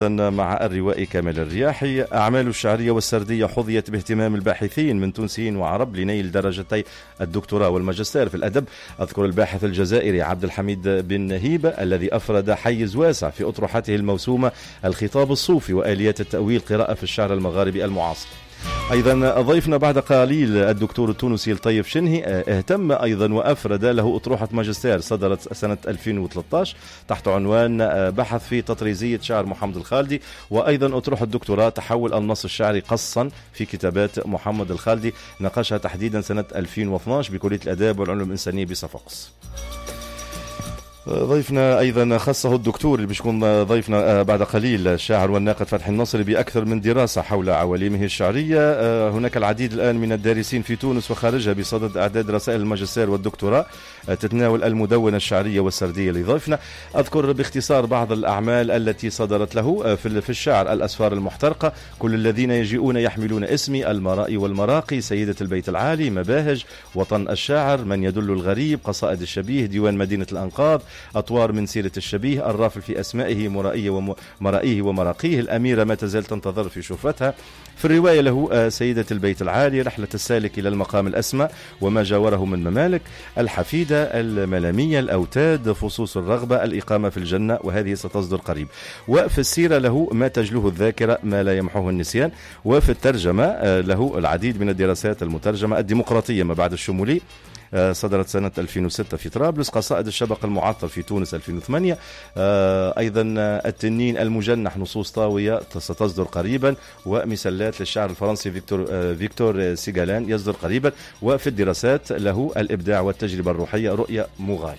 مع الروائي كامل الرياحي. أعماله الشعرية والسردية حظيت باهتمام الباحثين من تونسيين وعرب لنيل درجتي الدكتوراه والماجستير في الأدب. أذكر الباحث الجزائري عبد الحميد بن هيبة الذي أفرد حيز واسع في أطروحته الموسومة الخطاب الصوفي وآليات التأويل قراءة في الشعر المغاربي المعاصر. أيضا ضيفنا بعد قليل الدكتور التونسي لطيف شنهي اهتم أيضا وأفرد له أطروحة ماجستير صدرت سنة 2013 تحت عنوان بحث في تطريزية شعر محمد الخالدي، وأيضا أطروحة الدكتوراه تحول النص الشعري قصا في كتابات محمد الخالدي ناقشها تحديدا سنة 2012 بكلية الآداب والعلوم الإنسانية بصفاقس. ضيفنا أيضا خصه الدكتور اللي بيكون ضيفنا بعد قليل الشاعر والناقد فتحي النصري بأكثر من دراسة حول عوالمه الشعرية. هناك العديد الآن من الدارسين في تونس وخارجها بصدد إعداد رسائل الماجستير والدكتوراه تتناول المدونة الشعرية والسردية لضيفنا. أذكر باختصار بعض الأعمال التي صدرت له في الشعر: الأسفار المحترقة، كل الذين يجيئون يحملون اسمي، المرائي والمراقي، سيدة البيت العالي، مباهج، وطن الشاعر، من يدل الغريب، قصائد الشبيه، ديوان مدينة الأنقاض، أطوار من سيرة الشبيه، الرافل في أسمائه، مرائيه ومراقيه، الأميرة ما تزال تنتظر في شوفتها. في الرواية له سيدة البيت العالي، رحلة السالك إلى المقام الأسمى وما جاوره من ممالك، الحفيدة، الملامية، الأوتاد، فصوص الرغبة، الإقامة في الجنة، وهذه ستصدر قريب. وفي السيرة له ما تجله الذاكرة ما لا يمحوه النسيان. وفي الترجمة له العديد من الدراسات المترجمة: الديمقراطية ما بعد الشمولي صدرت سنة 2006 في طرابلس، قصائد الشبق المعطل في تونس 2008، أيضا التنين المجنح نصوص طاوية ستصدر قريبا، ومسلات للشاعر الفرنسي فيكتور سيغالان يصدر قريبا. وفي الدراسات له الإبداع والتجربة الروحية، رؤية مغاير.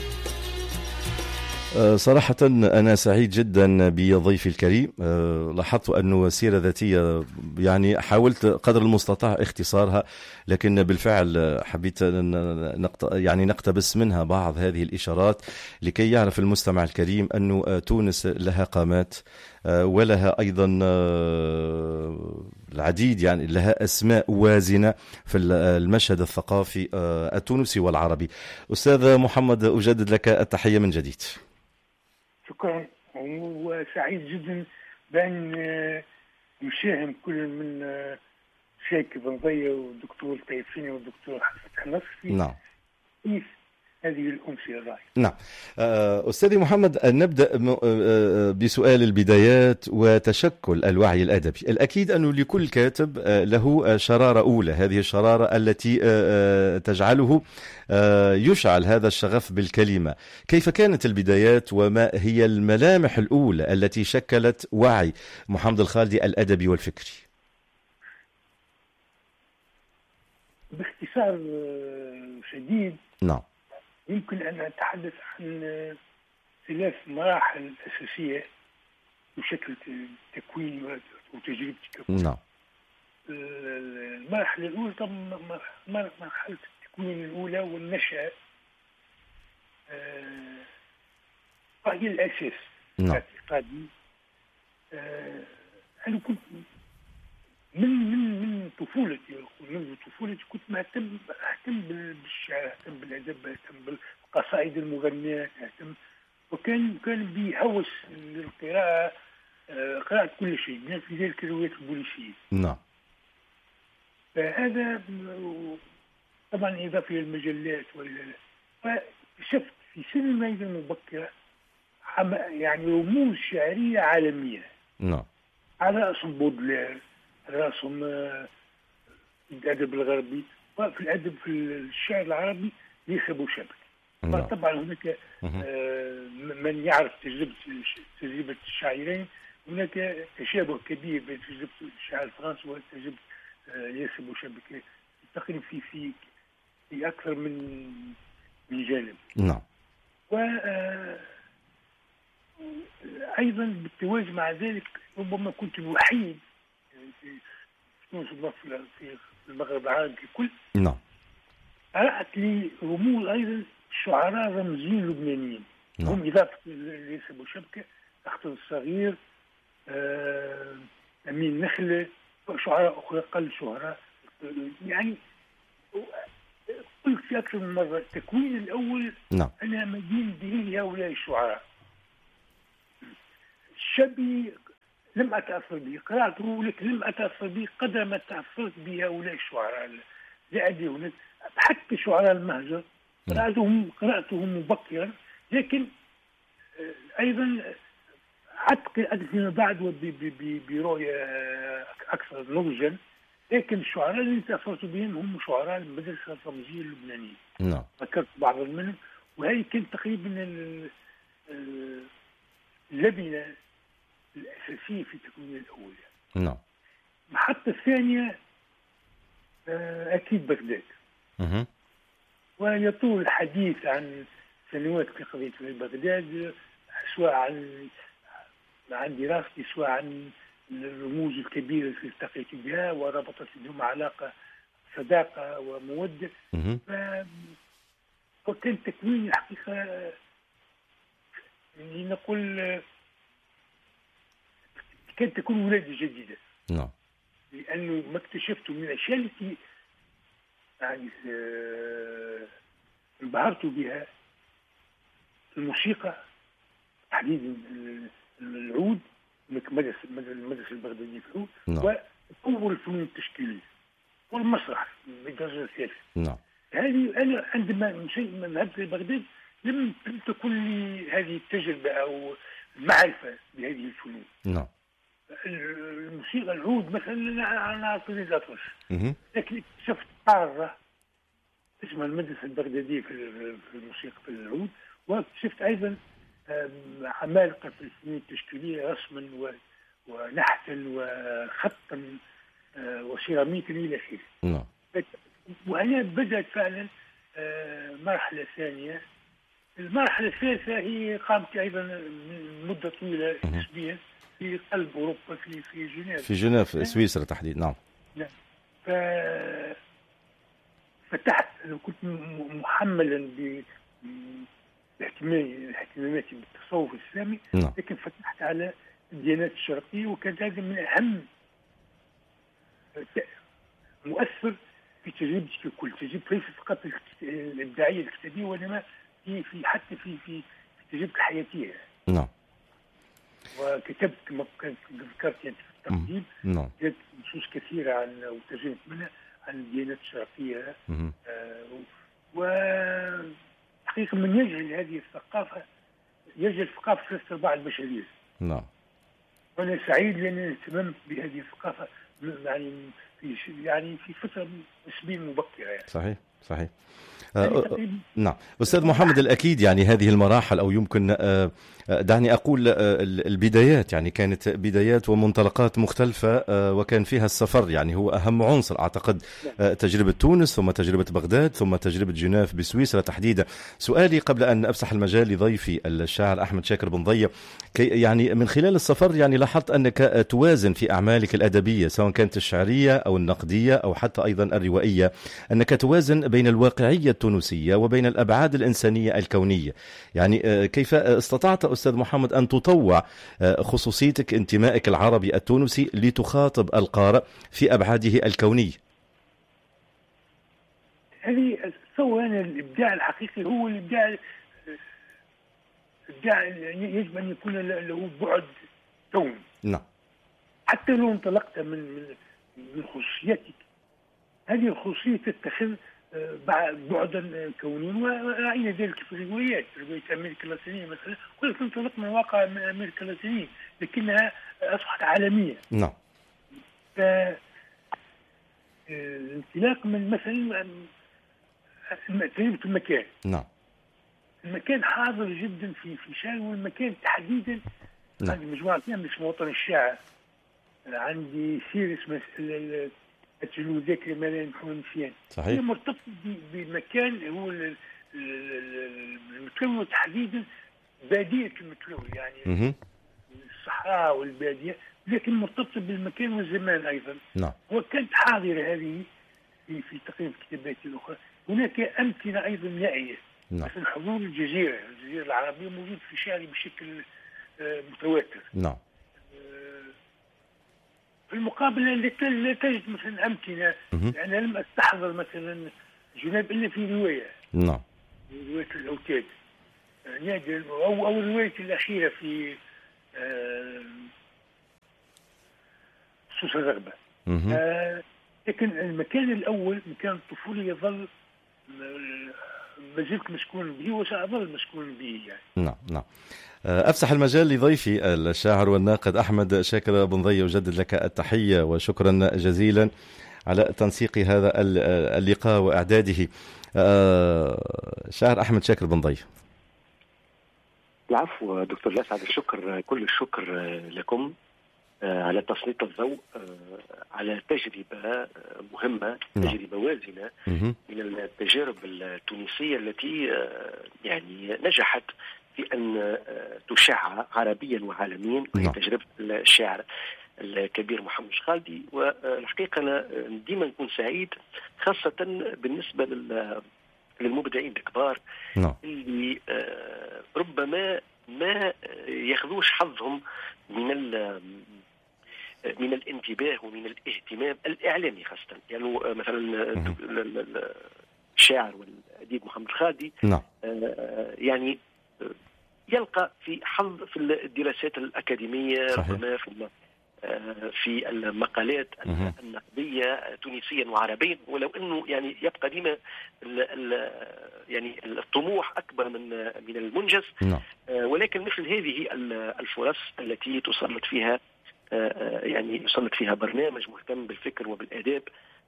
صراحة أنا سعيد جدا بضيفي الكريم. لاحظت أنه سيرة ذاتية يعني حاولت قدر المستطاع اختصارها، لكن بالفعل حبيت يعني نقتبس منها بعض هذه الإشارات لكي يعرف المستمع الكريم أنه تونس لها قامات ولها أيضا العديد، يعني لها أسماء وازنة في المشهد الثقافي التونسي والعربي. أستاذ محمد، أجدد لك التحية من جديد. شكرا، وسعيد جدا بأن يساهم كل من شاكر بن ضية والدكتور طيب شنهي والدكتور فتحي النصري. نعم. كيف هذه الأمسية الرائعة. نعم. أستاذي محمد، نبدأ بسؤال البدايات وتشكل الوعي الأدبي. الأكيد أنه لكل كاتب له شرارة أولى، هذه الشرارة التي تجعله يشعل هذا الشغف بالكلمة. كيف كانت البدايات وما هي الملامح الأولى التي شكلت وعي محمد الخالدي الأدبي والفكري؟ باختصار شديد، نعم، يمكن أن أتحدث عن 3 مراحل أساسية بشكل تكويني وتجربتي. نعم. المرحلة الأولى طبعا مرحلة التكوين الأولى والنشأة، هي الأساس. نعم. اعتقادي أنا كنت من طفولتي، منذ طفولتي كنت أهتم بالشعر، أهتم بالأدب، أهتم بالقصائد المغنية، وكان بي هوس للقراءة، قراءة كل شيء بما في ذلك الروايات البوليسية. نعم. فهذا طبعا إضافة إلى المجلات فاكتشفت في سن ميزة مبكرة يعني رموز شعرية عالمية. نعم. على رأسهم بودلير، على رأسهم الأدب الغربي، وفي الأدب في الشعر العربي ليس بوشبك. طبعا هناك من يعرف تجربة الشاعرين، هناك تشابه كبير بين تجربة الشاعر الفرنسي وتجربة ياسر بوشبك، تقريبا في أكثر من جانب. نعم. أيضا بالتواجد مع ذلك ربما كنت الوحيد في تونس في المغرب العربي ككل. نعم. قرأت لي رموز أيضا شعراء رمزيين لبنانيين. نعم. هم إضافة ليس بوشبكة، أخطر الصغير، أمين نخلة، وشعراء أخرى قل شهرة. يعني قلت في أكثر من مرة التكوين الأول. نعم. أنا مدين به هؤلاء الشعراء. الشبي لم أتأثر به، قرأته لكن لم أتأثر به قدر ما تأثرت بهؤلاء الشعراء. لا أدري هناك حتى شعراء المهجر قرأتهم مبكرا، لكن أيضا أعتقد فيما بعد برؤية أكثر نضجا. لكن الشعراء اللي تأثرت بهم هم شعراء المدرسة الرمزية اللبنانية. نعم. ذكرت بعض منهم، وهي كانت تقريبا اللبنة الأساسية في تكوين الأولى. نعم. المحطة الثانية أكيد بغداد. ويطول الحديث عن سنوات في قضية بغداد، سواء عن دراستي، سواء عن الرموز الكبيرة التي التقيت بها وربطت بهم علاقة صداقة ومودة. وكان تكوين الحقيقة لنقول كانت تكون ولادة جديدة. نعم. لأنه ما اكتشفته من الأشياء التي يعني انبهرت بها الموسيقى، تحديدا العود، المدرسة البغدادية في العود. نعم. وأول الفنون التشكيلية والمسرح بالدرجة الثالثة. نعم. هذه أنا عندما ذهبت لبغداد لم تكن لي هذه التجربة أو المعرفة بهذه الفنون. نعم. الموسيقى العود مثلا أنا أعرف الأطرش، لكن اكتشفت قارة اسمها المدرسة البغدادية في الموسيقى في العود، واكتشفت أيضا عمالقة في الفنون التشكيلية رسما ونحتا وخطا وسيراميكا إلى آخره. نعم. وهنا بدأت فعلا مرحلة ثانية. المرحلة الثالثة هي قامت أيضا من مدة طويلة نسبيا في قلب أوروبا، في جنيف. في جنيف سويسرا تحديدا. نعم. نعم. فتحت، كنت محملا باهتماماتي بالتصوف الإسلامي. نعم. لكن فتحت على الديانات الشرقية، وكان هذا من أهم مؤثر في تجربتي ككل، تجربتي ليست فقط الإبداعية الكتابية، وإنما حتى في تجربتي الحياتية. نعم. وكتبت كما ذكرت يعني في التقديم. نعم. كتبت نصوص كثيرة عن وترجمت منها عن الديانات الشرقية. وحقيقة من يجهل هذه الثقافة يجهل ثقافة 3/4 البشرية. نعم. وأنا سعيد لأنني اهتممت بهذه الثقافة يعني في فترة نسبيا مبكرة يعني. صحيح. صحيح. نعم أستاذ محمد، الأكيد يعني هذه المراحل، أو يمكن دعني أقول البدايات، يعني كانت بدايات ومنطلقات مختلفة، وكان فيها السفر يعني هو أهم عنصر أعتقد. تجربة تونس، ثم تجربة بغداد، ثم تجربة جنيف بسويسرا تحديدا. سؤالي قبل أن أفسح المجال لضيفي الشاعر أحمد شاكر بن ضية، يعني من خلال السفر يعني لاحظت أنك توازن في أعمالك الأدبية، سواء كانت الشعرية أو النقدية أو حتى أيضا الروائية، أنك توازن بين الواقعية التونسية وبين الأبعاد الإنسانية الكونية. يعني كيف استطعت أستاذ محمد أن تطوع خصوصيتك، انتمائك العربي التونسي، لتخاطب القارئ في أبعاده الكونية؟ هذه أتصور أن الإبداع الحقيقي هو الإبداع يجب أن يكون له بعد كوني. نعم. حتى لو انطلقت من خصوصيتك، هذه الخصوصية تتخذ بعدا كونيا، ورأينا ذلك في الروايات أمريكا اللاتينية مثلا، كلها تنطلق من واقع أمريكا اللاتينية لكنها أصبحت عالمية. نعم. الانطلاق من مثلا تجربة المكان. نعم. المكان حاضر جدا في شعر، والمكان تحديدا. نعم. عندي مجموعة اسمها وطن الشاعر، عندي سير اسمه التجربة ذاكرة ما لا يمحو النسيان. صحيح. هي مرتبط بمكان هو المتلوي، تحديدا بادية المتلوي يعني الصحراء والبادية، لكن مرتبطة بالمكان والزمان أيضا. نعم. وكانت حاضرة هذه في تقريب كتاباتي الأخرى. هناك أمثلة أيضا نائية. نعم. مثل حضور الجزيرة العربية موجود في شعري بشكل متواتر. نعم. في المقابل لا تجد مثلا أمكنة. أنا لم أستحضر مثلا جناب إلا في رواية. نعم. رواية الأوتاد نادر، أو الرواية الأخيرة في بخصوص الرغبة. لكن المكان الأول مكان الطفولة يظل ما زلت مشكور به وسأظل مشكور به يعني. نعم. أفسح المجال لضيفي الشاعر والناقد أحمد شاكر بن ضي، أجدد لك التحية وشكرا جزيلا على تنسيق هذا اللقاء وإعداده. شاعر أحمد شاكر بن ضي. العفو دكتور الأسعد، الشكر كل الشكر لكم على تسليط الضوء على تجربة مهمة، تجربة وازنة من التجارب التونسية التي يعني نجحت في أن تشع عربيا وعالميا، وهي تجربة الشاعر الكبير محمد خالدي. والحقيقة أنا ديما نكون سعيد خاصة بالنسبة للمبدعين الكبار اللي ربما ما ياخذوش حظهم من الانتباه ومن الاهتمام الإعلامي خاصة. يعني مثلا الشاعر والأديب محمد خالدي يعني يلقى في حظ في الدراسات الأكاديمية، ربما في المقالات النقدية تونسيا وعربيا، ولو أنه يعني يبقى ديما يعني الطموح أكبر من المنجز. ولكن مثل هذه الفرص التي تسلط فيها يعني يسلط فيها برنامج مهتم بالفكر وبالآداب،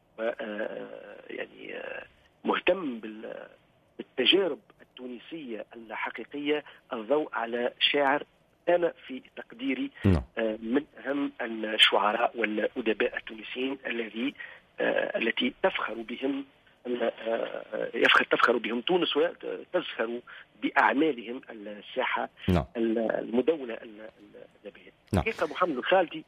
يعني مهتم بالتجارب التونسية الحقيقية، الضوء على شاعر أنا في تقديري من أهم الشعراء والأدباء التونسيين التي تفخر بهم تونس وتزخر بأعمالهم الساحة المدونة الأدبية. حقيقة محمد الخالدي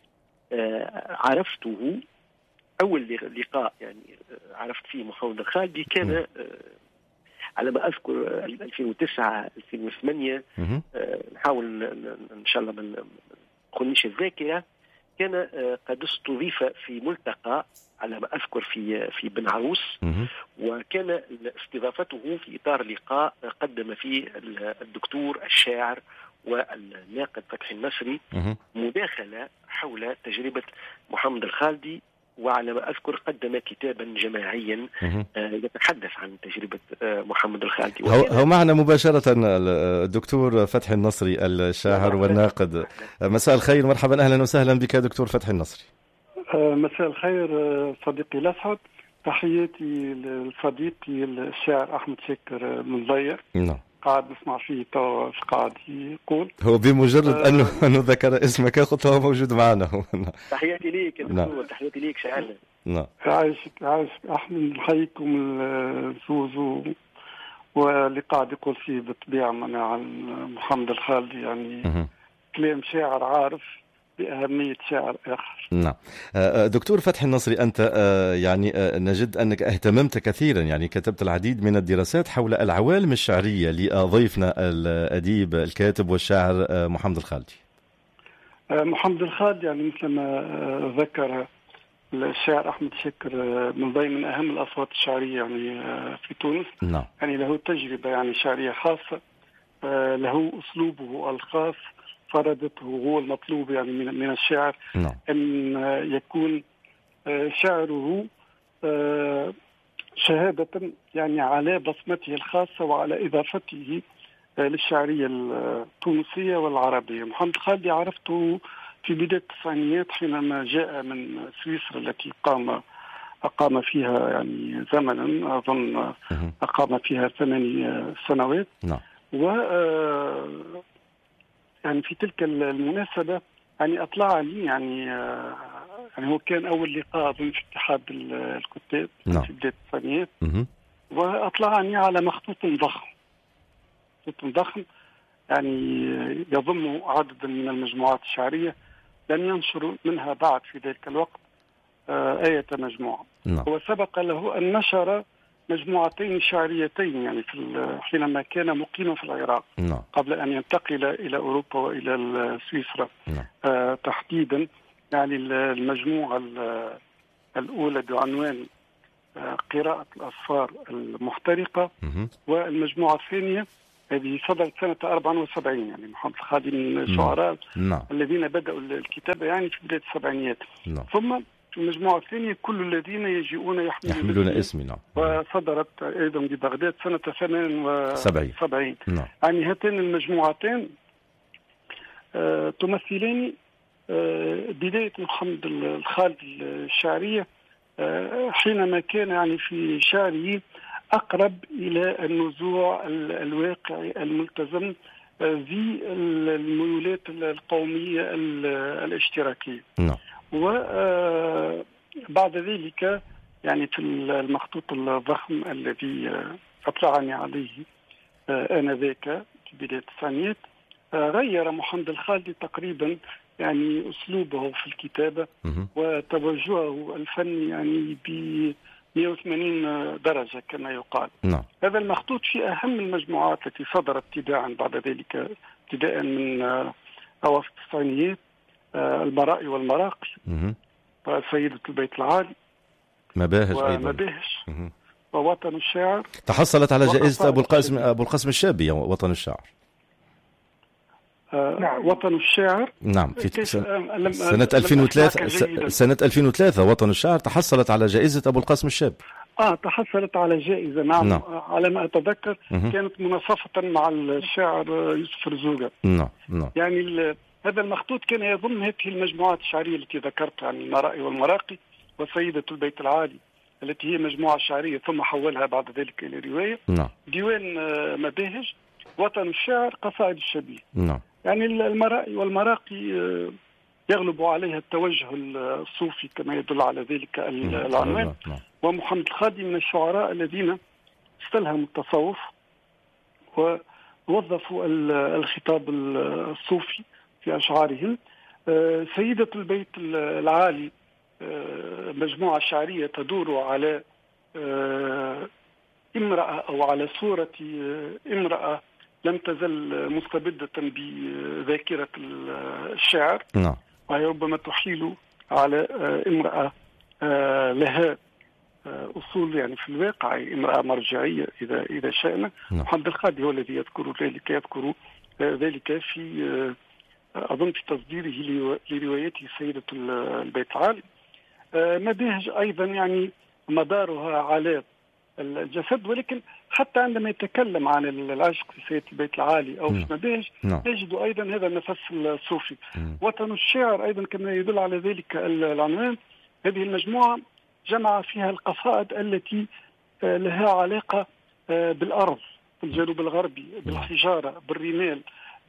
عرفته أول لقاء يعني عرفت فيه محمد الخالدي كان على ما أذكر 2009 2008. نحاول إن شاء الله ما نخونيش الذاكرة. كان قد استضيف في ملتقى على ما أذكر في بن عروس، وكان استضافته في إطار لقاء قدم فيه الدكتور الشاعر والناقد فتحي النصري مداخلة حول تجربة محمد الخالدي، وعلى ما أذكر قدم كتابا جماعيا يتحدث عن تجربة محمد الخالدي. هو معنا مباشرة الدكتور فتحي النصري الشاعر والناقد. مساء الخير، مرحبا، أهلا وسهلا بك دكتور فتحي النصري. مساء الخير صديقي الأسعد، تحياتي لصديقي الشاعر أحمد شاكر بن ضي. قاعد نسمع فيه تو قاعد يقول. هو بمجرد أنه ذكر اسمك أخذ هو موجود معنا. تحياتي ليك يا دكتور، تحياتي ليك شاعرنا. عايشك أحمد، نحييكم الزوز واللي قاعد يقول فيه بالطبيعة عن محمد الخالدي، يعني كلام شاعر عارف بأهمية شاعر آخر. نعم. دكتور فتحي النصري، أنت يعني نجد أنك اهتممت كثيرا، يعني كتبت العديد من الدراسات حول العوالم الشعرية لضيفنا الأديب الكاتب والشاعر محمد الخالدي. محمد الخالدي يعني مثل ما ذكر الشاعر أحمد شاكر بن ضي من أهم الأصوات الشعرية يعني في تونس. يعني له تجربة يعني شعرية خاصة، له أسلوبه الخاص فرضته هو المطلوب يعني من الشاعر. أن يكون شعره شهادة يعني على بصمته الخاصة وعلى إضافته للشعرية التونسية والعربية. محمد خالدي عرفته في بداية التسعينيات حينما جاء من سويسرا التي أقام فيها يعني زمنا، أظن أقام فيها 8 سنوات. و يعني في تلك المناسبة يعني أطلعني يعني هو كان أول لقاء ضمن اتحاد الكتاب في بداية الثمانينات، وأطلعني على مخطوط ضخم يعني يضم عددا من المجموعات الشعرية لم ينشر منها بعد في ذلك الوقت آية مجموعة. هو سبق له أن نشر مجموعتين شعريتين يعني حينما كان مقيما في العراق قبل أن ينتقل إلى أوروبا وإلى سويسرا. تحديدا يعني المجموعة الأولى بعنوان قراءة الأسفار المحترقة، والمجموعة الثانية هذه صدرت سنة 74. يعني محمد الخالدي من الشعراء الذين بدأوا الكتابة يعني في بداية السبعينيات. ثم في المجموعة الثانية كل الذين يجيئون يحملون اسمي. وصدرت أيضا ببغداد سنة 78. يعني هاتين المجموعتين تمثلان بداية محمد الخالدي الشعرية حينما كان يعني في شعره أقرب إلى النزوع الواقعي الملتزم ذي الميولات القومية الاشتراكية. وبعد ذلك يعني في المخطوط الضخم الذي أطلعني عليه آنذاك في بداية التسعينيات غير محمد الخالدي تقريبا يعني أسلوبه في الكتابة وتوجهه الفني يعني ب 180 درجة كما يقال. هذا المخطوط في أهم المجموعات التي صدرت ابتداء بعد ذلك ابتداء من أواسط التسعينيات، المرائي والمراقي وسيدة البيت العالي ومباهج ووطن الشاعر. تحصلت على جائزة أبو القاسم الشابي وطن الشاعر. وطن الشاعر في سنة 2003 سنة 2003 وطن الشاعر تحصلت على جائزة أبو القاسم الشاب. تحصلت على جائزة نعم. على ما أتذكر كانت مناصفة مع الشاعر يوسف رزوقة. يعني هذا المخطوط كان يضم هذه المجموعات الشعرية التي ذكرت عن المرائي والمراقي وسيدة البيت العالي التي هي مجموعة شعرية ثم حولها بعد ذلك إلى رواية. ديوان مباهج، وطن الشاعر، قصائد الشبيه. يعني المرائي والمراقي يغلب عليها التوجه الصوفي كما يدل على ذلك العنوان. ومحمد الخالدي من الشعراء الذين استلهموا التصوف ووظفوا الخطاب الصوفي في أشعارهم. سيدة البيت العالي مجموعة شعرية تدور على امرأة أو على صورة امرأة لم تزل مستبدة بذاكرة الشعر. وهي ربما تحيل على امرأة لها أصول يعني في الواقع، امرأة مرجعية إذا شئنا. محمد الخالدي هو الذي يذكر ذلك في أظن في تصديره لروايته سيدة البيت العالي. مباهج أيضا يعني مدارها على الجسد، ولكن حتى عندما يتكلم عن العشق في سيدة البيت العالي أو في مباهج يجد أيضا هذا النفس الصوفي. وطن الشعر أيضا كما يدل على ذلك العنوان. هذه المجموعة جمع فيها القصائد التي لها علاقة بالأرض، بالجنوب الغربي، بالحجارة، بالرمال،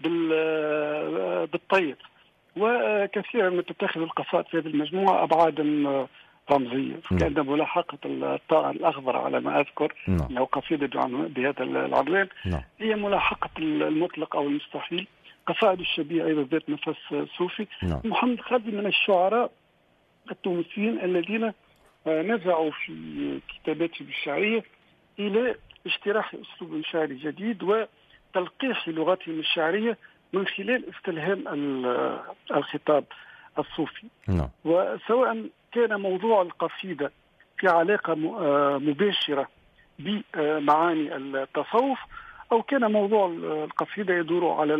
بالطير. وكثيرا ما تتخذ القصائد في هذه المجموعة أبعادا رمزية. كان ملاحقة الطائر الأخضر على ما أذكر له قصيدة بهذا العنوان هي ملاحقة المطلق أو المستحيل. قصائد الشبيه أيضا ذات نفس صوفي. محمد الخالدي من الشعراء التونسيين الذين نزعوا في كتاباتهم الشعرية إلى اجتراح أسلوب شعري جديد وتلقيح لغتهم الشعرية من خلال استلهام الخطاب الصوفي. وسواء كان موضوع القصيدة في علاقة مباشرة بمعاني التصوف أو كان موضوع القصيدة يدور على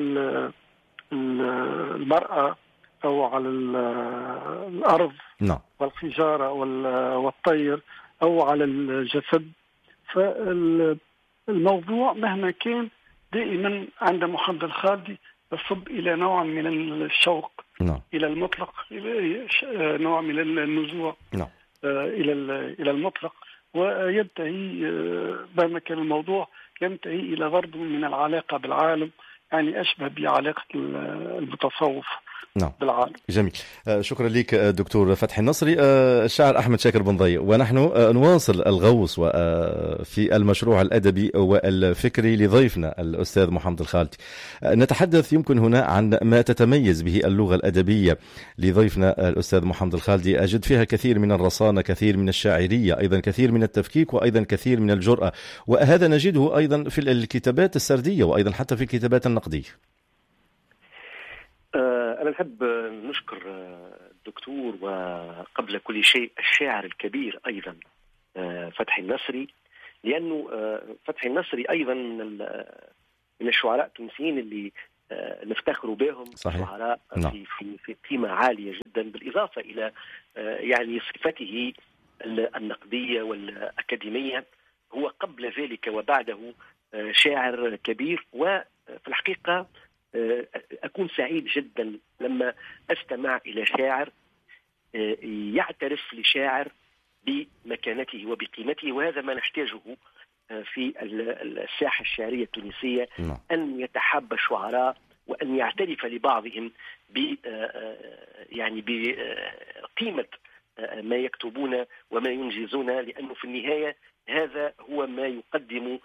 المرأة أو على الأرض والحجارة والطير أو على الجسد. فالموضوع مهما كان دائما عند محمد الخالدي يصب إلى نوع من الشوق إلى المطلق، إلى نوع من النزوع إلى المطلق، وينتهي مهما كان الموضوع ينتهي إلى ضرب من العلاقة بالعالم، يعني أشبه بعلاقة المتصوف بالعالم. جميل. شكرا لك دكتور فتحي النصري. الشاعر أحمد شاكر بن ضيق، ونحن نواصل الغوص في المشروع الأدبي والفكري لضيفنا الأستاذ محمد الخالدي. نتحدث يمكن هنا عن ما تتميز به اللغة الأدبية لضيفنا الأستاذ محمد الخالدي. أجد فيها كثير من الرصانة، كثير من الشاعرية، أيضا كثير من التفكيك، وأيضا كثير من الجرأة، وهذا نجده أيضا في الكتابات السردية وأيضا حتى في الكتابات النقدية. أنا نحب نشكر الدكتور وقبل كل شيء الشاعر الكبير أيضا فتحي النصري، لأنه فتحي النصري أيضا من الشعراء التونسيين اللي نفتخر بهم. صحيح. شعراء في قيمة عالية جدا، بالإضافة إلى يعني صفته النقدية والأكاديمية. هو قبل ذلك وبعده شاعر كبير، وفي الحقيقة أكون سعيد جدا لما أستمع إلى شاعر يعترف لشاعر بمكانته وبقيمته، وهذا ما نحتاجه في الساحة الشعرية التونسية، أن يتحب الشعراء وأن يعترف لبعضهم يعني بقيمة ما يكتبون وما ينجزون، لأنه في النهاية هذا هو ما يقدم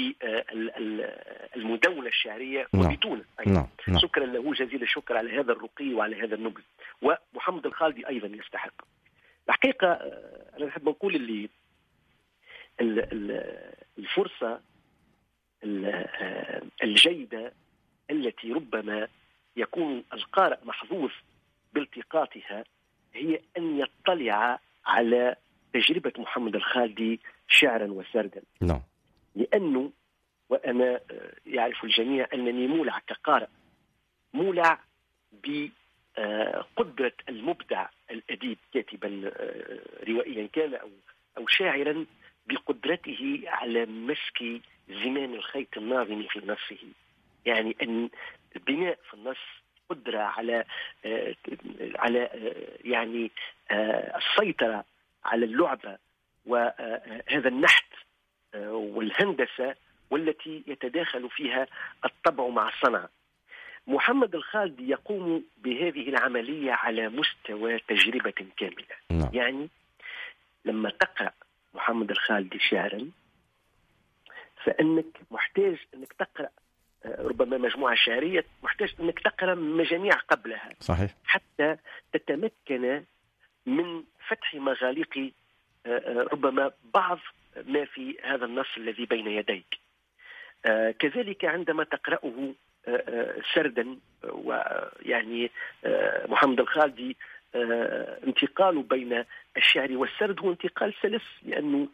بالمدونة الشعرية وبتونس. شكرا له جزيل الشكر على هذا الرقي وعلى هذا النبل. ومحمد الخالدي أيضا يستحق. الحقيقة أنا نحب نقول اللي الفرصة الجيدة التي ربما يكون القارئ محظوظ بالتقاطها هي أن يطلع على تجربة محمد الخالدي شعرا وسردا. لأنه وأنا يعرف الجميع أنني مولع كقارئ، مولع بقدرة المبدع الأديب كاتبا روائيا كان أو شاعرا، بقدرته على مسك زمام الخيط الناظم في نصه. يعني أن البناء في النص قدرة على يعني السيطرة على اللعبة وهذا النحت والهندسة، والتي يتداخل فيها الطبع مع الصنعة. محمد الخالدي يقوم بهذه العملية على مستوى تجربة كاملة. يعني لما تقرأ محمد الخالدي شعرا فإنك محتاج أنك تقرأ ربما مجموعة شعرية، محتاج أنك تقرأ مجاميع قبلها. صحيح. حتى تتمكن من فتح مغاليق ربما بعض ما في هذا النص الذي بين يديك. كذلك عندما تقرأه سردا، ويعني محمد الخالدي انتقاله بين الشعر والسرد هو انتقال سلس، لأنه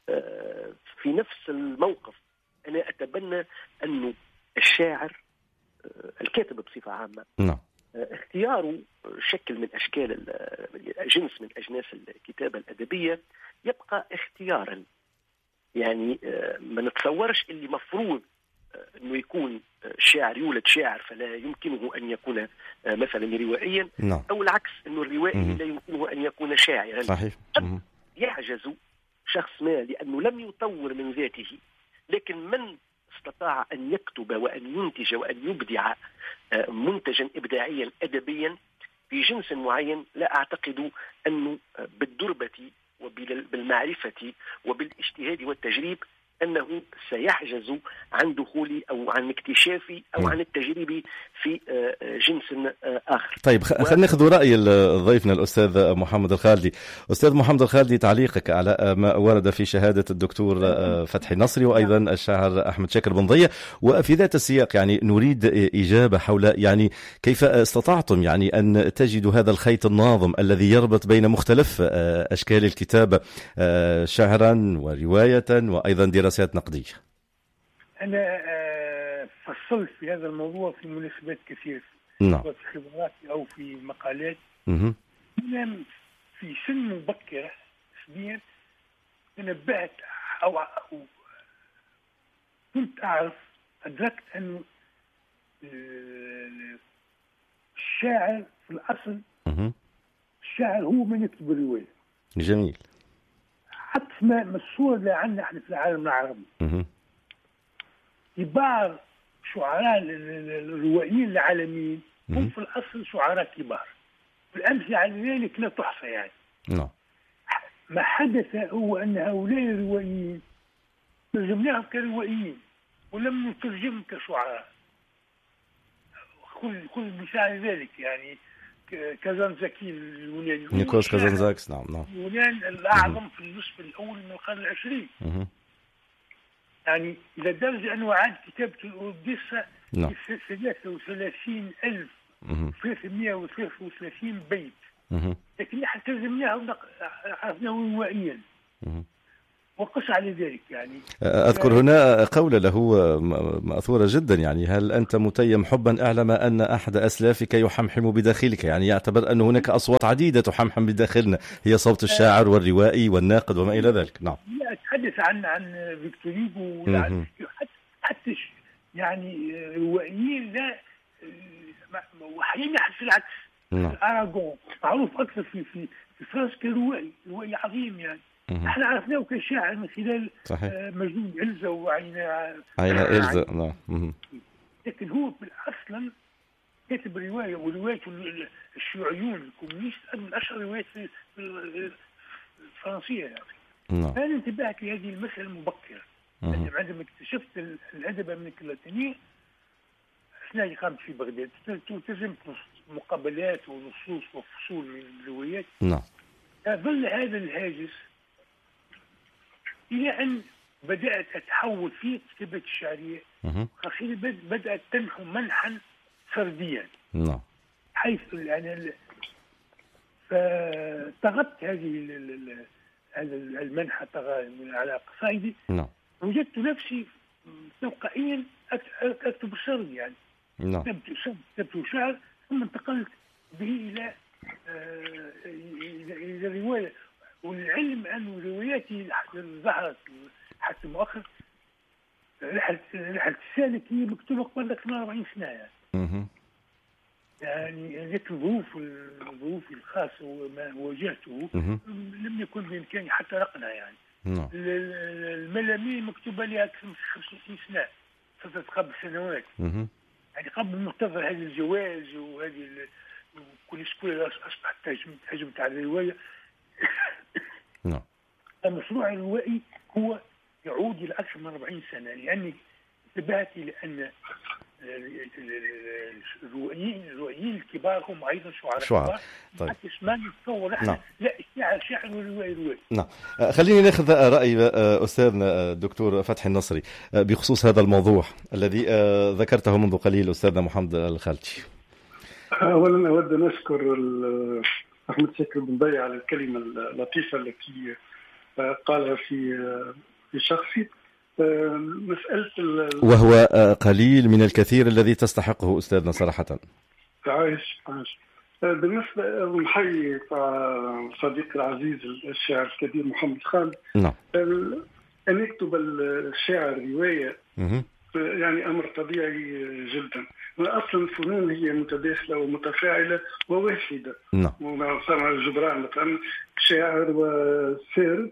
في نفس الموقف أنا أتبنى أنه الشاعر الكاتب بصفة عامة اختياره شكل من أشكال جنس من أجناس الكتابة الأدبية يبقى اختيارا. يعني ما نتصورش اللي مفروض أنه يكون شاعر يولد شاعر فلا يمكنه أن يكون مثلا روائيا، أو العكس أنه الروائي لا يمكنه أن يكون شاعرا. صحيح. يعجز شخص ما لأنه لم يطور من ذاته، لكن من استطاع أن يكتب وأن ينتج وأن يبدع منتجا إبداعيا أدبيا في جنس معين، لا أعتقد أنه بالدربة وبالمعرفة وبالاجتهاد والتجريب أنه سيحجز عن دخول أو عن اكتشاف أو عن التجريب في جنس آخر. طيب خلينا ناخذ رأي ضيفنا الأستاذ محمد الخالدي. أستاذ محمد الخالدي، تعليقك على ما ورد في شهادة الدكتور فتحي النصري وأيضا الشاعر أحمد شاكر بن ضية، وفي ذات السياق يعني نريد إجابة حول يعني كيف استطعتم يعني أن تجدوا هذا الخيط الناظم الذي يربط بين مختلف أشكال الكتابة، شعرا ورواية وأيضا دراسات نقدية. أنا فصلت في هذا الموضوع في مناسبات كثيرة، في خبراتي أو في مقالات. أنا في سن مبكرة نسبيا تنبأت أو كنت أدركت أن الشاعر في الأصل الشاعر هو من يكتب الرواية. جميل. عكس ما الصورة اللي عندنا احنا في العالم العربي. كبار شعراء الروائيين العالميين هم في الأصل شعراء كبار، والأمثلة على ذلك لا تحصى. يعني ما حدث هو أن هؤلاء الروائيين ترجمناهم كروائيين ولم نترجمهم كشعراء. كل مثال ذلك يعني كازانزاكي اليوناني، نيكولاس كازانزاكس. نعم. اليونان الأعظم في النصف الأول من القرن العشرين. يعني إلى درجة أنه عاد كتابة الأوديسا 33,333 بيت، لكن نحن ترجمناه عرفناه روائيا. وقس على ذلك يعني. أذكر هنا قول له مأثورة جدا، يعني هل أنت متيم حبا أعلم أن أحد أسلافك يحمحم بداخلك، يعني يعتبر أن هناك أصوات عديدة تحمحم بداخلنا، هي صوت الشاعر والروائي والناقد وما إلى ذلك. نعم. لا أتحدث عن فيكتور هيغو، حتى يعني روائيين لا، وأحيانا حتى العكس. أراغون معروف أكثر في فرنسا كروائي، روائي عظيم يعني. احنا عرفناه كشاعر من خلال مجنون إلزا وعين إلزا. نعم. لكن هو اصلا كاتب روايه، وروايته الشيوعيون الكومونيست من اشهر الروايات الفرنسيه يعني. انا انتبهت لهذه المساله مبكرا عندما اكتشفت الادب الامريكي اللاتيني اثناء اقامتي في بغداد. التزمت مقابلات ونصوص وفصول من الروايات. نعم. ظل هذا الهاجس إلى أن بدأت أتحول في كتابة الشعرية، أخيرا بدأت تنحو منحا فرديا. نعم. حيث يعني فطغت هذه المنحة على قصائدي. نعم. وجدت نفسي تلقائيا أكتب سرد يعني. نعم. كتبت شعر ثم انتقلت به إلى الرواية. والعلم أن رواياتي ظهرت حتى مؤخر رحلة السالك هي مكتوبة قبل 40 سنة يعني. يعني جت الظروف الخاصة وما واجهته لم يكن بإمكاني حتى رقنها يعني. الملامين مكتوبة لها أكثر من 65 سنة، فترة قبل سنوات يعني قبل منتظر هذه الجواز وهذه كل سكولة أصبحت هجمت على الرواية. نعم. المشروع الروائي هو يعود إلى أكثر من 40 سنة، لأني انتبهت إلى أن الروائيين الكبار هم أيضا شعراء. طيب. حتى ما نتصور احنا. نعم. لا شاعر والروائي. نعم. خليني ناخذ رأي أستاذنا الدكتور فتحي النصري بخصوص هذا الموضوع الذي ذكرته منذ قليل أستاذنا محمد الخالتي. أولا أود أن أشكر أحمد شاكر بن ضي على الكلمة اللطيفة التي قالها في شخصي. مسألة وهو قليل من الكثير الذي تستحقه أستاذنا صراحة. عايش. بالنسبة للحي صديقي العزيز الشاعر الكبير محمد خالد، نعم. أن يكتب الشاعر رواية يعني أمر طبيعي جدا. أصلا الفنون هي متداخلة ومتفاعلة وواحدة. نعم. جبران مثلا شاعر وسير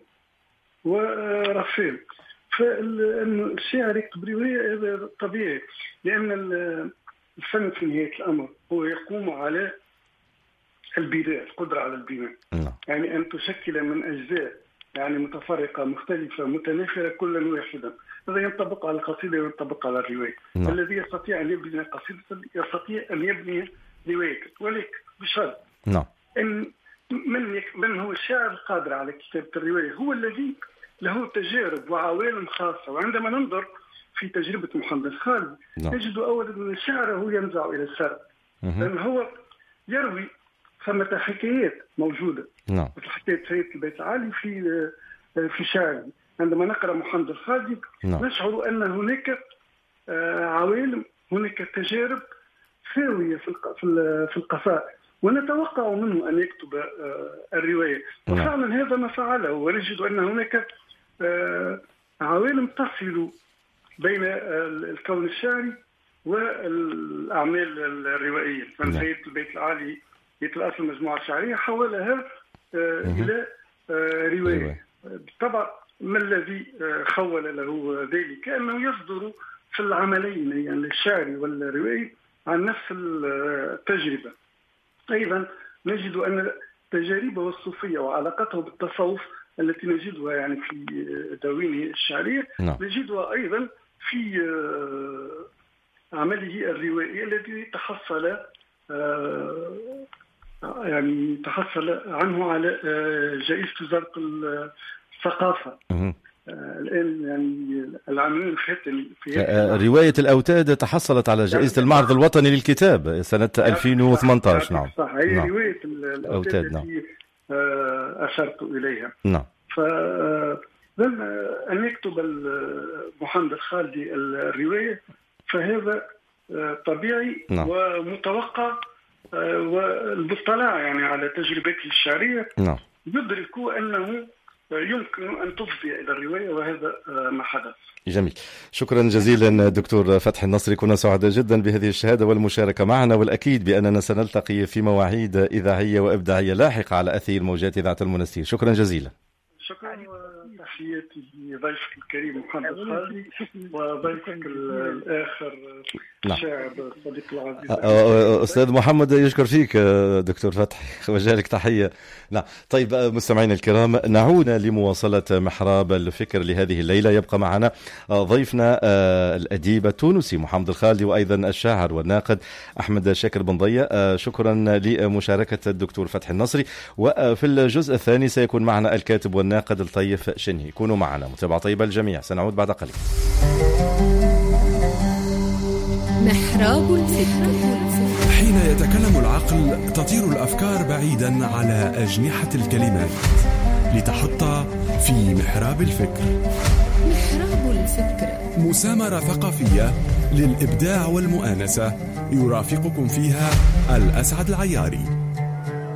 ورسام، فإنه الشاعر يكتب رواية هذا طبيعي، لأن الفن في نهاية الأمر هو يقوم على البناء، القدرة على البناء. يعني أن تشكل من أجزاء يعني متفرقة مختلفة متنافرة كلا واحدا. هذا ينطبق على القصيدة وينطبق على الرواية. الذي يستطيع أن يبني قصيدة يستطيع أن يبني رواية، ولكن بشرط أن من هو الشاعر القادر على كتابة الرواية هو الذي له تجارب وعوالم خاصة. وعندما ننظر في تجربة محمد خالد نجد أولا أن الشعر هو ينزع إلى السرد، لأن هو يروي ثمة حكايات موجودة. مثل حكاية سيد البيت العالي في شعره. عندما نقرأ محمد الخالدي نشعر أن هناك عوالم، هناك تجارب ثاوية في القصائد، ونتوقع منه أن يكتب الرواية. وفعلا هذا ما فعله، ونجد أن هناك عوالم تصل بين الكون الشعري والأعمال الروائية. فسيد البيت العالي يتلأصل مجموعة شعرية حولها إلى رواية. بالطبع ما الذي خول له ذلك؟ أنه يصدر في العملين يعني الشعري والروائي عن نفس التجربة. أيضا نجد أن تجاربه الصوفية وعلاقته بالتصوف التي نجدها يعني في دواوينه الشعرية نجدها أيضا في عمله الروائي الذي تحصل عنه على جائزة وزارة الثقافة. الآن يعني العامين في رواية الأوتاد تحصلت على جائزة المعرض الوطني للكتاب سنة 2018. نعم. صح. هي رواية الأوتاد التي أشرت إليها. نعم. أن يكتب محمد الخالدي الرواية فهذا طبيعي ومتوقع، والمطلع يعني على تجربته الشعرية يدرك أنه يمكن أن تفضي إلى الرواية، وهذا ما حدث. جميل، شكرا جزيلا دكتور فتحي النصري، كنا سعداء جدا بهذه الشهادة والمشاركة معنا، والأكيد بأننا سنلتقي في مواعيد إذاعية وإبداعية لاحقة على أثير موجات إذاعة المنستير. شكرا جزيلا. شكرا، تحياتي لضيفك الكريم محمد الخالدي وضيفك الآخر الشاعر صديق العزيز أستاذ محمد. يشكر فيك دكتور فتحي، وجالك تحية. نعم، طيب مستمعينا الكرام، نعود لمواصلة محراب الفكر لهذه الليلة. يبقى معنا ضيفنا الأديب التونسي محمد الخالدي، وأيضا الشاعر والناقد أحمد شاكر بن ضية. شكرا لمشاركة الدكتور فتحي النصري. وفي الجزء الثاني سيكون معنا الكاتب والناقد الطيف شنهي. كونوا معنا، متابعة طيبة الجميع، سنعود بعد قليل. محراب الفكر. حين يتكلم العقل تطير الأفكار بعيدا على أجنحة الكلمات لتحط في محراب الفكر. محراب الفكر، مسامرة ثقافية للإبداع والمؤانسة، يرافقكم فيها الأسعد العياري.